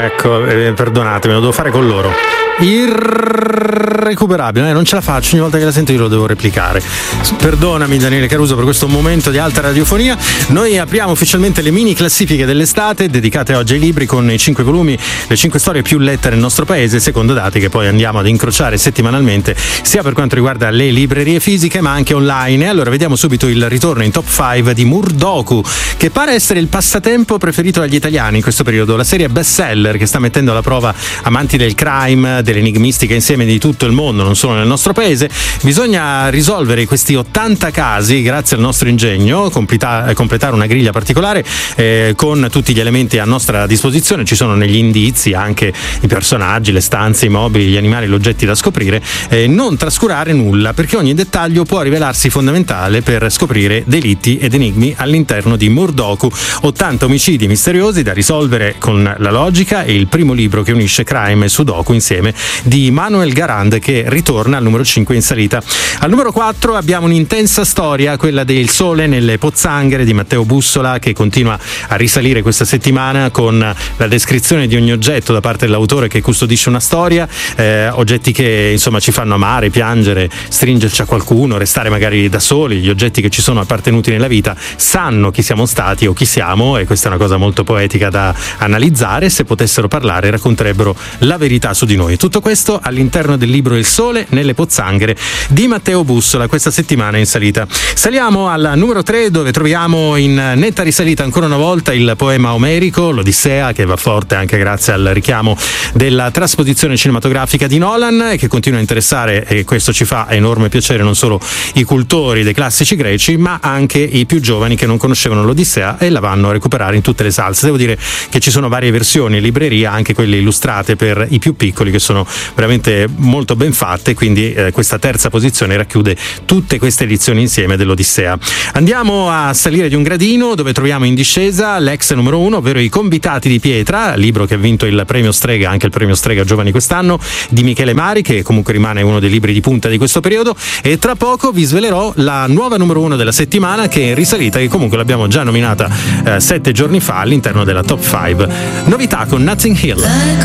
Ecco, perdonatemi, lo devo fare con loro. Irrecuperabile, non ce la faccio, ogni volta che la sento io lo devo replicare. Perdonami Daniele Caruso per questo momento di alta radiofonia. Noi apriamo ufficialmente le mini classifiche dell'estate dedicate oggi ai libri con i 5 volumi, le 5 storie più lette nel nostro paese, secondo dati che poi andiamo ad incrociare settimanalmente sia per quanto riguarda le librerie fisiche ma anche online. E allora vediamo subito il ritorno in top 5 di Murdoku, che pare essere il passatempo preferito dagli italiani in questo periodo, la serie bestseller che sta mettendo alla prova amanti del crime, dell'enigmistica insieme di tutto il mondo, non solo nel nostro paese. Bisogna risolvere questi 80 casi grazie al nostro ingegno, completare una griglia particolare con tutti gli elementi a nostra disposizione. Ci sono negli indizi anche i personaggi, le stanze, i mobili, gli animali, gli oggetti da scoprire. Non trascurare nulla, perché ogni dettaglio può rivelarsi fondamentale per scoprire delitti ed enigmi all'interno di Murdoku. 80 omicidi misteriosi da risolvere con la logica, e il primo libro che unisce crime e sudoku insieme, di Manuel Garand, che ritorna al numero 5 in salita. Al numero 4 abbiamo un'intensa storia, quella del sole nelle pozzanghere di Matteo Bussola, che continua a risalire questa settimana con la descrizione di ogni oggetto da parte dell'autore che custodisce una storia, oggetti che insomma ci fanno amare, piangere, stringerci a qualcuno, restare magari da soli. Gli oggetti che ci sono appartenuti nella vita sanno chi siamo stati o chi siamo, e questa è una cosa molto poetica da analizzare. Se potessero parlare racconterebbero la verità su di noi. Tutto questo all'interno del libro Il sole nelle pozzanghere di Matteo Bussola, questa settimana in salita. Saliamo al numero 3, dove troviamo in netta risalita ancora una volta il poema omerico, l'Odissea, che va forte anche grazie al richiamo della trasposizione cinematografica di Nolan, e che continua a interessare, e questo ci fa enorme piacere, non solo i cultori dei classici greci ma anche i più giovani che non conoscevano l'Odissea e la vanno a recuperare in tutte le salse. Devo dire che ci sono varie versioni in libreria, anche quelle illustrate per i più piccoli, che sono veramente molto ben fatte, quindi questa terza posizione racchiude tutte queste edizioni insieme dell'Odissea. Andiamo a salire di un gradino, dove troviamo in discesa l'ex numero 1, ovvero I convitati di pietra, libro che ha vinto il premio Strega, anche il premio Strega Giovani quest'anno, di Michele Mari, che comunque rimane uno dei libri di punta di questo periodo. E tra poco vi svelerò la nuova numero 1 della settimana, che è in risalita, che comunque l'abbiamo già nominata 7 giorni fa all'interno della top 5. Novità con Notting Hill.